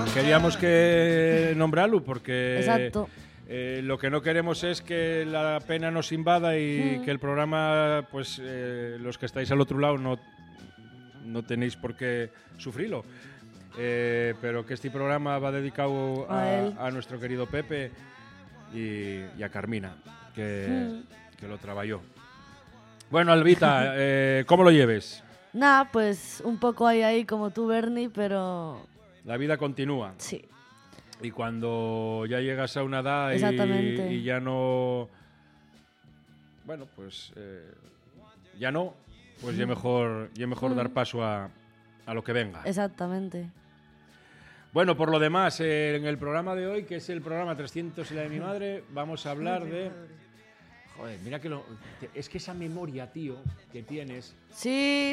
queríamos que nombrarlo porque Exacto. Lo que no queremos es que la pena nos invada y que el programa, pues los que estáis al otro lado no tenéis por qué sufrirlo. Pero que este programa va dedicado a nuestro querido Pepe y a Carmina, que lo trabajó. Bueno, Albita, ¿cómo lo lleves? Nada, pues un poco ahí como tú, Bernie, pero... La vida continúa. Sí. Y cuando ya llegas a una edad y ya no... Bueno, pues ya no, pues ya mejor dar paso a lo que venga. Exactamente. Bueno, por lo demás, en el programa de hoy, que es el programa 300 y la de mi madre, vamos a hablar de... Joder, mira que es que esa memoria, tío, que tienes... Sí.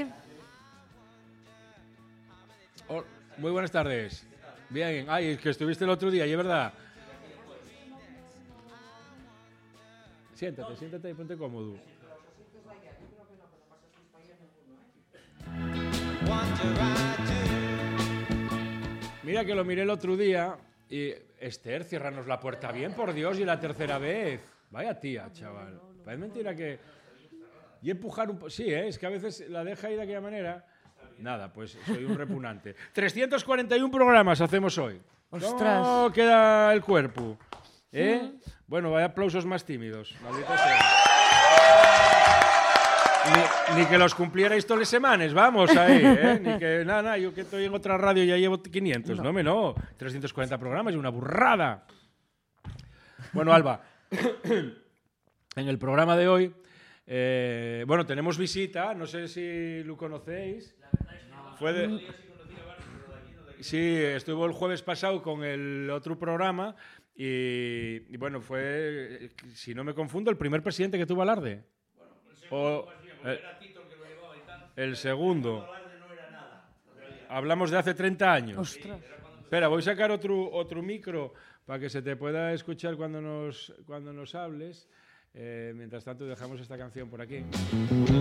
Oh, muy buenas tardes. Bien. Ay, es que estuviste el otro día, ¿y es verdad? Siéntate y ponte cómodo. Mira que lo miré el otro día y... Esther, ciérranos la puerta bien, por Dios, y la tercera vez. Vaya tía, chaval. Parece mentira que... Y empujar un poco... Sí, es que a veces la deja ir de aquella manera. Nada, pues soy un repugnante. 341 programas hacemos hoy. ¡Ostras! ¿Cómo queda el cuerpo? Bueno, vaya aplausos más tímidos. Maldita sea. Ni que los cumplierais todas las semanas, vamos ahí, Ni que, nada, yo que estoy en otra radio ya llevo 500. No, 340 programas, es una burrada. Bueno, Alba, en el programa de hoy, bueno, tenemos visita, no sé si lo conocéis. Sí, estuvo el jueves pasado con el otro programa y bueno, fue, si no me confundo, el primer presidente que tuvo Alarde. El segundo. Hablamos de hace 30 años. ¡Ostras! Espera, voy a sacar otro micro para que se te pueda escuchar cuando nos hables. Mientras tanto, dejamos esta canción por aquí.